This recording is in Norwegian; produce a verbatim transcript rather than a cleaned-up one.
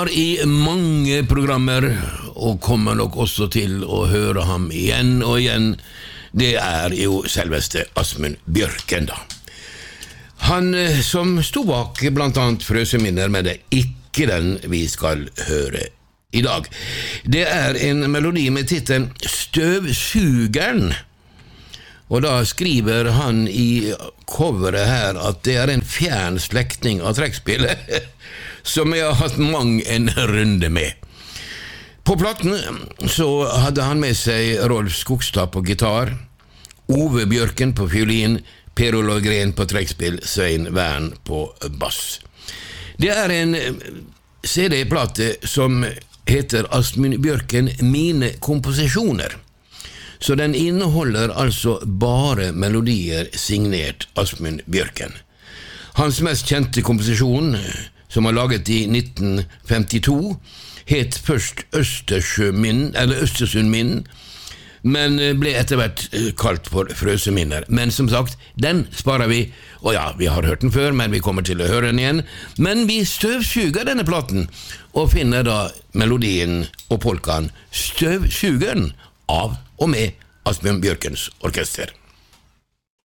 har i mange programmer, og kommer nok også til å høre ham igjen og igjen. Det er jo selveste Asmund Bjørken da. Han som sto bak blant annet Frøseminner, men det er ikke den vi skal høre i dag. Det er en melodi med titelen Støvsugeren. Og da skriver han i coveret her at det er en fjern slektning av trekkspillet som jeg har hatt mang en runde med. På platten så hadde han med seg Rolf Skogstad på gitar, Ove Bjørken på fiolin, Per Olav Gren på trekkspill, Svein Vern på bass. Det er en C D-plate som heter Asmund Bjørken Mine komposisjoner. Så den inneholder altså bare melodier signert Asmund Bjørken. Hans mest kjente komposisjon, som han laget i nitten femtito, het først Østersjøminn, eller Østersundminn, men ble etter hvert kalt for Frøseminner. Men som sagt, den sparer vi, og ja, vi har hørt den før, men vi kommer til å høre den igjen. Men vi støvsuger denne platen, og finner da melodien og polkaen Støvsugeren av og med Asmund Bjørkens orkester.